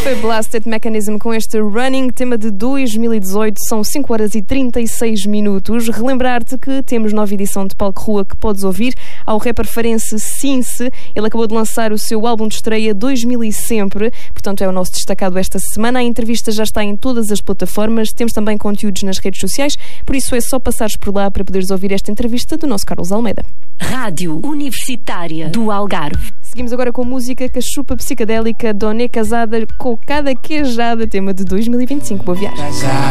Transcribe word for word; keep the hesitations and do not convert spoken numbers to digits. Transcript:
Foi Blasted Mechanism com este Running, tema de dois mil e dezoito, são cinco horas e trinta e seis minutos. Relembrar-te que temos nova edição de Palco Rua que podes ouvir ao rapper farense Cince. Ele acabou de lançar o seu álbum de estreia dois mil e Sempre, portanto é o nosso destacado esta semana. A entrevista já está em todas as plataformas, temos também conteúdos nas redes sociais, por isso é só passares por lá para poderes ouvir esta entrevista do nosso Carlos Almeida. Rádio Universitária do Algarve. Seguimos agora com música cachupa psicadélica, Doné Casada, Cocada Queijada, tema de dois mil e vinte e cinco. Boa viagem.